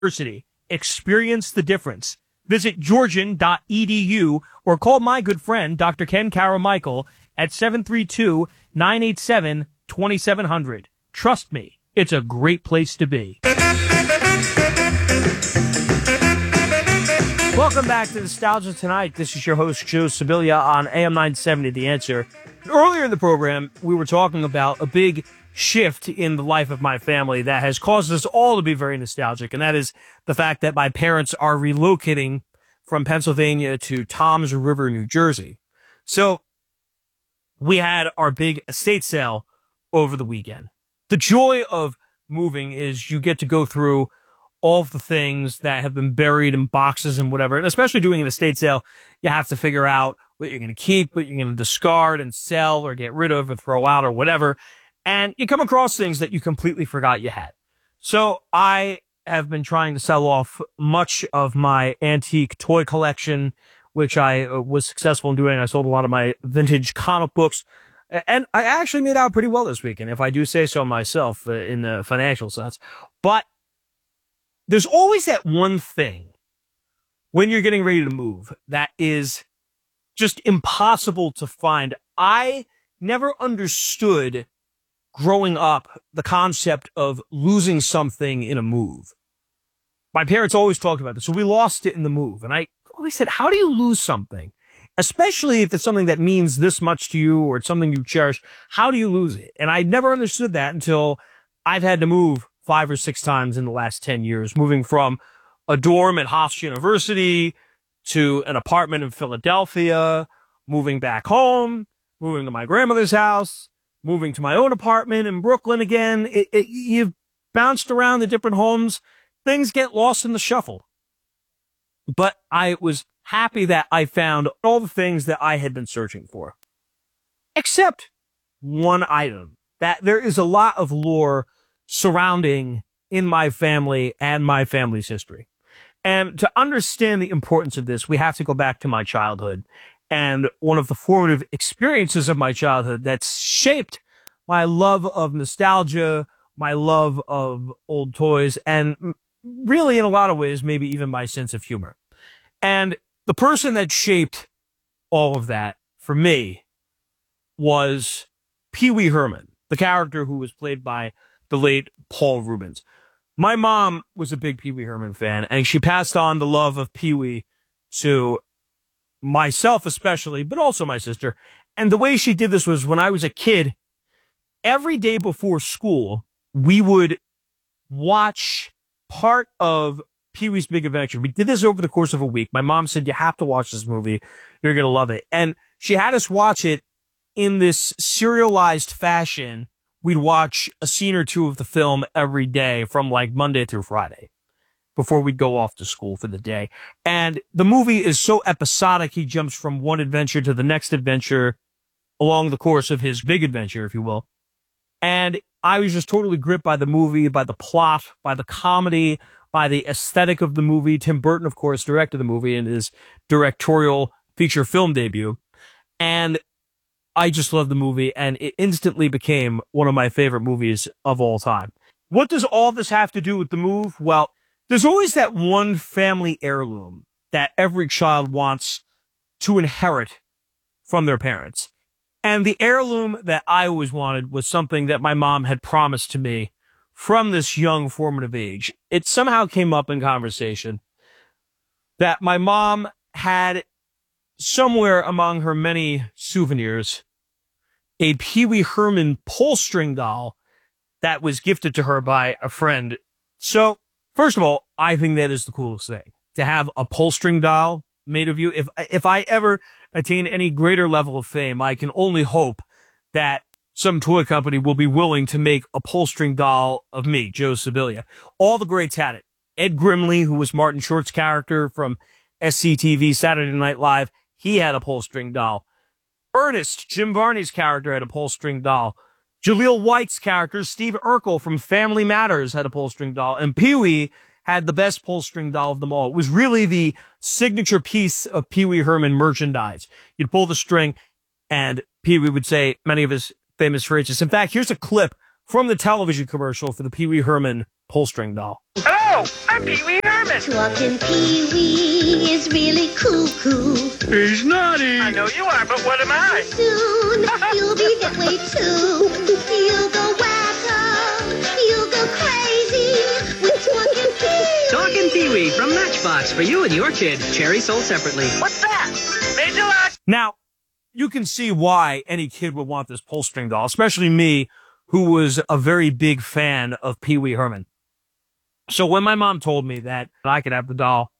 University. Experience the difference. Visit georgian.edu or call my good friend, Dr. Ken Caramichael, at 732-987-2700. Trust me, it's a great place to be. Welcome back to Nostalgia Tonight. This is your host, Joe Sibilia, on AM 970, The Answer. Earlier in the program, we were talking about a big shift in the life of my family that has caused us all to be very nostalgic, and that is the fact that my parents are relocating from Pennsylvania to Toms River, New Jersey. So we had our big estate sale over the weekend. The joy of moving is you get to go through all of the things that have been buried in boxes and whatever, and especially doing an estate sale, you have to figure out what you're going to keep, what you're going to discard and sell or get rid of or throw out or whatever. And you come across things that you completely forgot you had. So I have been trying to sell off much of my antique toy collection, which I was successful in doing. I sold a lot of my vintage comic books, and I actually made out pretty well this weekend, if I do say so myself, in the financial sense. But there's always that one thing when you're getting ready to move that is just impossible to find. I never understood growing up the concept of losing something in a move. My parents always talked about this. So we lost it in the move. And I always said, how do you lose something? Especially if it's something that means this much to you or it's something you cherish. How do you lose it? And I never understood that until I've had to move 5 or 6 times in the last 10 years, moving from a dorm at Hofstra University to an apartment in Philadelphia, moving back home, moving to my grandmother's house, moving to my own apartment in Brooklyn again. You've bounced around the different homes. Things get lost in the shuffle. But I was happy that I found all the things that I had been searching for. Except one item that there is a lot of lore surrounding in my family and my family's history. And to understand the importance of this, we have to go back to my childhood. And one of the formative experiences of my childhood that's shaped my love of nostalgia, my love of old toys, and really in a lot of ways, maybe even my sense of humor. And the person that shaped all of that for me was Pee Wee Herman, the character who was played by the late Paul Reubens. My mom was a big Pee Wee Herman fan, and she passed on the love of Pee Wee to myself especially, but also my sister. And the way she did this was when I was a kid, every day before school, we would watch part of Pee-wee's Big Adventure. We did this over the course of a week. My mom said, you have to watch this movie. You're going to love it. And she had us watch it in this serialized fashion. We'd watch a scene or two of the film every day from like Monday through Friday before we'd go off to school for the day. And the movie is so episodic. He jumps from one adventure to the next adventure along the course of his big adventure, if you will. And I was just totally gripped by the movie, by the plot, by the comedy, by the aesthetic of the movie. Tim Burton, of course, directed the movie in his directorial feature film debut. And I just loved the movie, and it instantly became one of my favorite movies of all time. What does all this have to do with the move? Well, there's always that one family heirloom that every child wants to inherit from their parents. And the heirloom that I always wanted was something that my mom had promised to me from this young formative age. It somehow came up in conversation that my mom had somewhere among her many souvenirs a Pee Wee Herman pull string doll that was gifted to her by a friend. So, first of all, I think that is the coolest thing, to have a pull string doll made of you. If I ever attain any greater level of fame, I can only hope that some toy company will be willing to make a pull string doll of me, Joe Sibilia. All the greats had it. Ed Grimley, who was Martin Short's character from SCTV Saturday Night Live, he had a pull string doll. Ernest, Jim Varney's character, had a pull string doll. Jaleel White's character, Steve Urkel from Family Matters, had a pull string doll. And Pee Wee had the best pull string doll of them all. It was really the signature piece of Pee Wee Herman merchandise. You'd pull the string, and Pee Wee would say many of his famous phrases. In fact, here's a clip from the television commercial for the Pee Wee Herman pull string doll. Hello! Hello, I'm Pee Wee Herman. Talking Pee-wee is really cuckoo. He's naughty. I know you are, but what am I? Soon you'll be that way too. You'll go wacko, you'll go crazy with Talking Pee-wee. Talking Pee-wee from Matchbox for you and your kid. Cherry sold separately. What's that? Major Lock. Now, you can see why any kid would want this pull string doll, especially me, who was a very big fan of Pee Wee Herman. So when my mom told me that I could have the doll,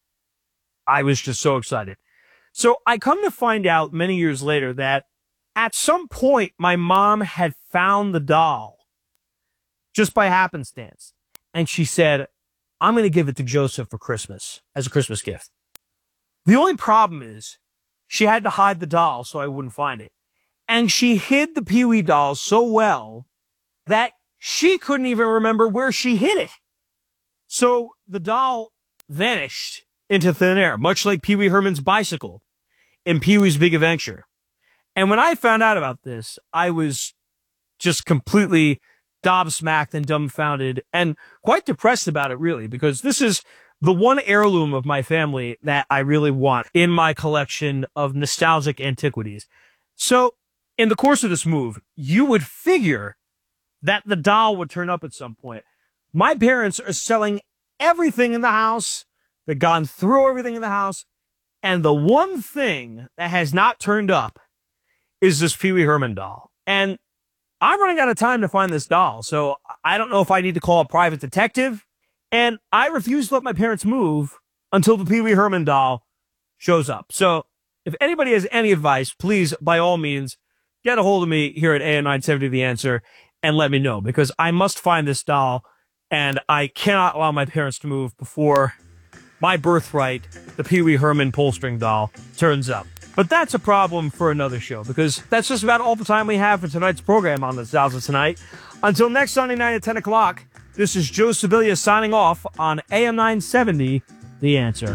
I was just so excited. So I come to find out many years later that at some point my mom had found the doll just by happenstance. And she said, I'm going to give it to Joseph for Christmas as a Christmas gift. The only problem is she had to hide the doll so I wouldn't find it. And she hid the Pee Wee doll so well that she couldn't even remember where she hid it. So the doll vanished into thin air, much like Pee Wee Herman's bicycle in Pee Wee's Big Adventure. And when I found out about this, I was just completely gobsmacked and dumbfounded and quite depressed about it, really, because this is the one heirloom of my family that I really want in my collection of nostalgic antiquities. So in the course of this move, you would figure that the doll would turn up at some point. My parents are selling everything in the house. They've gone through everything in the house. And the one thing that has not turned up is this Pee Wee Herman doll. And I'm running out of time to find this doll. So I don't know if I need to call a private detective. And I refuse to let my parents move until the Pee Wee Herman doll shows up. So if anybody has any advice, please, by all means, get a hold of me here at AM 970 The Answer and let me know, because I must find this doll and I cannot allow my parents to move before my birthright, the Pee Wee Herman pull string doll, turns up. But that's a problem for another show, because that's just about all the time we have for tonight's program on Nostalgia Tonight. Until next Sunday night at 10 o'clock, this is Joe Sibilia signing off on AM 970, The Answer.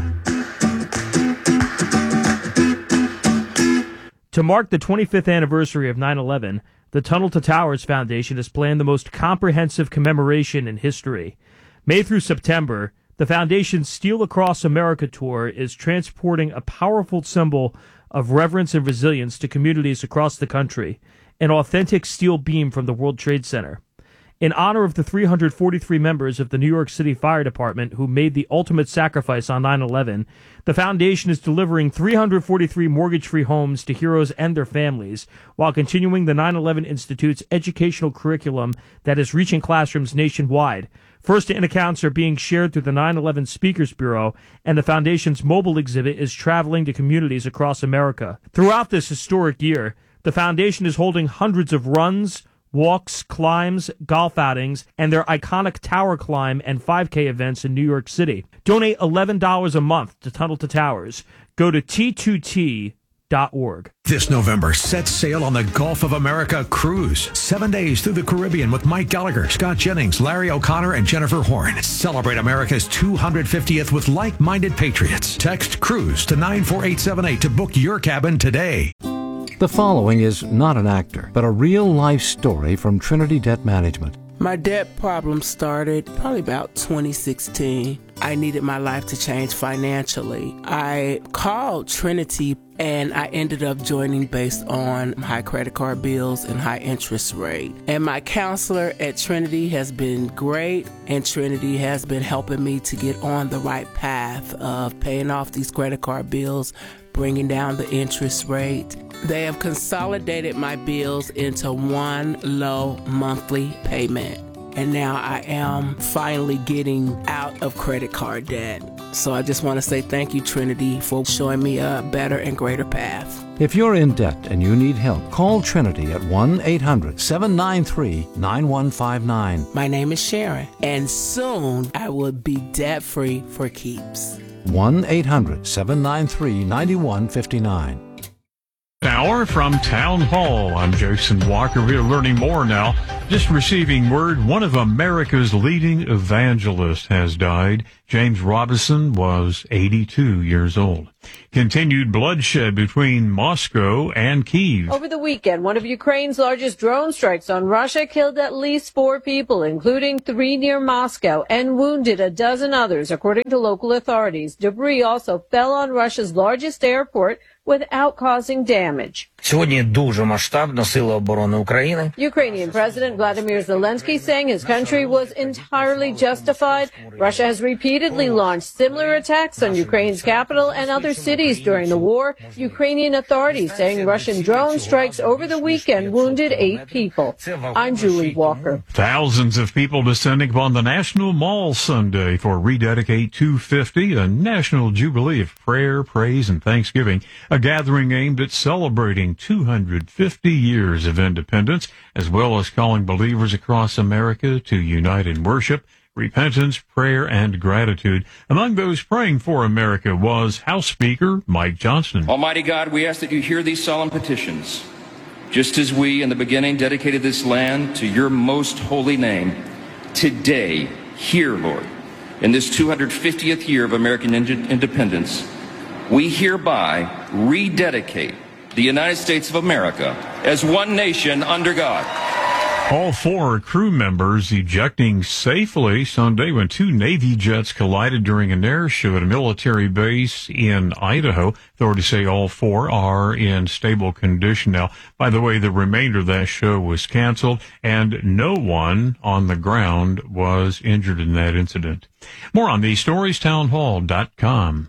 To mark the 25th anniversary of 9/11, the Tunnel to Towers Foundation has planned the most comprehensive commemoration in history. May through September, the Foundation's Steel Across America tour is transporting a powerful symbol of reverence and resilience to communities across the country, an authentic steel beam from the World Trade Center. In honor of the 343 members of the New York City Fire Department who made the ultimate sacrifice on 9/11, the Foundation is delivering 343 mortgage-free homes to heroes and their families, while continuing the 9/11 Institute's educational curriculum that is reaching classrooms nationwide. First-hand accounts are being shared through the 9/11 Speakers Bureau, and the Foundation's mobile exhibit is traveling to communities across America. Throughout this historic year, the Foundation is holding hundreds of runs, walks, climbs, golf outings, and their iconic tower climb and 5K events in New York City. Donate $11 a month to Tunnel to Towers. Go to T2T.org. This November, set sail on the Gulf of America cruise. 7 days through the Caribbean with Mike Gallagher, Scott Jennings, Larry O'Connor, and Jennifer Horn. Celebrate America's 250th with like-minded patriots. Text CRUISE to 94878 to book your cabin today. The following is not an actor, but a real-life story from Trinity Debt Management. My debt problem started probably about 2016. I needed my life to change financially. I called Trinity and I ended up joining based on high credit card bills and high interest rate. And my counselor at Trinity has been great, and Trinity has been helping me to get on the right path of paying off these credit card bills, bringing down the interest rate. They have consolidated my bills into one low monthly payment. And now I am finally getting out of credit card debt. So I just want to say thank you, Trinity, for showing me a better and greater path. If you're in debt and you need help, call Trinity at 1-800-793-9159. My name is Sharon, and soon I will be debt-free for keeps. 1-800-793-9159. Hour from Town Hall. I'm Jason Walker. We're learning more now. Just receiving word, one of America's leading evangelists has died. James Robison was 82 years old. Continued bloodshed between Moscow and Kyiv. Over the weekend, one of Ukraine's largest drone strikes on Russia killed at least 4 people, including 3 near Moscow, and wounded a dozen others, according to local authorities. Debris also fell on Russia's largest airport without causing damage. Сьогодні дуже масштабно Сили оборони України. Ukrainian President Vladimir Zelensky saying his country was entirely justified. Russia has repeatedly launched similar attacks on Ukraine's capital and other cities during the war. Ukrainian authorities saying Russian drone strikes over the weekend wounded 8 people. I'm Julie Walker. Thousands of people descending upon the National Mall Sunday for Rededicate 250, a national jubilee of prayer, praise, and thanksgiving. A gathering aimed at celebrating 250 years of independence, as well as calling believers across America to unite in worship, repentance, prayer, and gratitude. Among those praying for America was House Speaker Mike Johnson. Almighty God, we ask that you hear these solemn petitions, just as we in the beginning dedicated this land to your most holy name. Today, here, Lord, in this 250th year of American independence, we hereby rededicate the United States of America as one nation under God. All 4 crew members ejecting safely Sunday when 2 Navy jets collided during an air show at a military base in Idaho. Authorities say all 4 are in stable condition now. By the way, the remainder of that show was canceled, and no one on the ground was injured in that incident. More on these stories, townhall.com.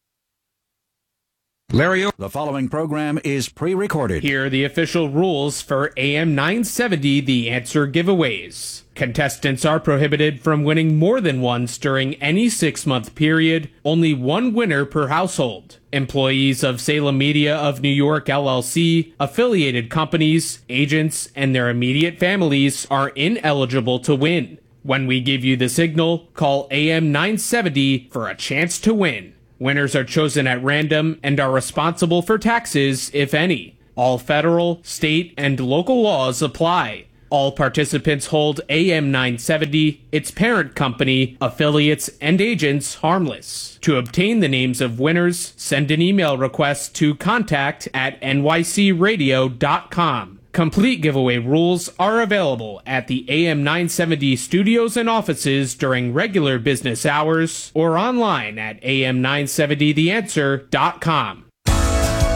Larry, the following program is pre-recorded. Here are the official rules for AM 970 The Answer giveaways. Contestants are prohibited from winning more than once during any 6-month period. Only 1 winner per household. Employees of Salem Media of New York LLC, affiliated companies, agents, and their immediate families are ineligible to win. When we give you the signal, call AM 970 for a chance to win. Winners are chosen at random and are responsible for taxes, if any. All federal, state, and local laws apply. All participants hold AM 970, its parent company, affiliates, and agents harmless. To obtain the names of winners, send an email request to contact@nycradio.com. Complete giveaway rules are available at the AM 970 studios and offices during regular business hours or online at am970theanswer.com.